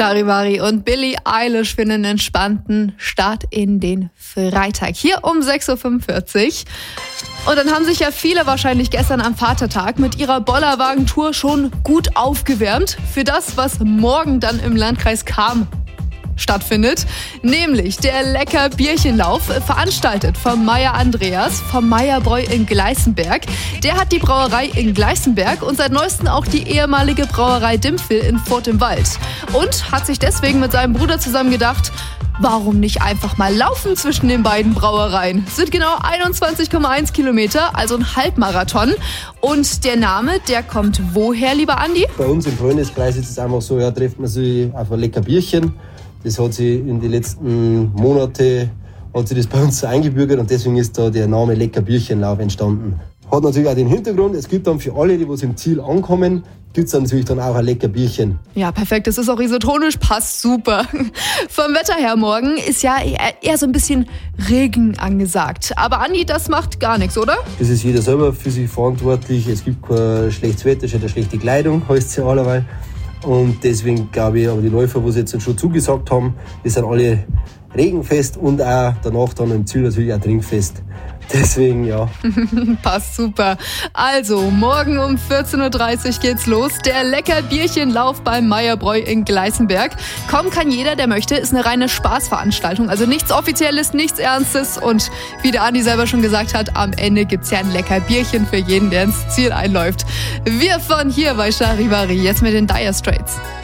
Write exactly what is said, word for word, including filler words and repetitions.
Charivari und Billie Eilish für einen entspannten Start in den Freitag. Hier um sechs Uhr fünfundvierzig. Und dann haben sich ja viele wahrscheinlich gestern am Vatertag mit ihrer Bollerwagentour schon gut aufgewärmt für das, was morgen dann im Landkreis Cham stattfindet, nämlich der Lecker-Bierchenlauf, veranstaltet vom Meier Andreas, vom Meierbräu in Gleißenberg. Der hat die Brauerei in Gleißenberg und seit neuestem auch die ehemalige Brauerei Dimpfel in Furt im Wald. Und hat sich deswegen mit seinem Bruder zusammen gedacht, warum nicht einfach mal laufen zwischen den beiden Brauereien? Es sind genau einundzwanzig Komma eins Kilometer, also ein Halbmarathon. Und der Name, der kommt woher, lieber Andi? Bei uns im Freundeskreis ist es einfach so, ja, trifft man sich auf ein lecker Bierchen. Das hat sich in den letzten Monaten hat sich das bei uns so eingebürgert und deswegen ist da der Name Lecker Bierchenlauf entstanden. Hat natürlich auch den Hintergrund, es gibt dann für alle, die was im Ziel ankommen, gibt es dann natürlich dann auch ein lecker Bierchen. Ja, perfekt, das ist auch isotonisch, passt super. Vom Wetter her morgen ist ja eher so ein bisschen Regen angesagt. Aber Andi, das macht gar nichts, oder? Das ist jeder selber für sich verantwortlich. Es gibt kein schlechtes Wetter, es ist eine schlechte Kleidung, heißt es ja allerweil. Und deswegen glaube ich, aber die Läufer, die jetzt schon zugesagt haben, die sind alle regenfest und auch danach dann im Ziel natürlich auch trinkfest. Deswegen, ja. Passt super. Also, morgen um vierzehn Uhr dreißig geht's los. Der Lecker-Bierchenlauf beim Meierbräu in Gleißenberg. Kommen kann jeder, der möchte. Ist eine reine Spaßveranstaltung. Also nichts Offizielles, nichts Ernstes. Und wie der Andi selber schon gesagt hat, am Ende gibt's ja ein lecker Bierchen für jeden, der ins Ziel einläuft. Wir von hier bei Charivari. Jetzt mit den Dire Straits.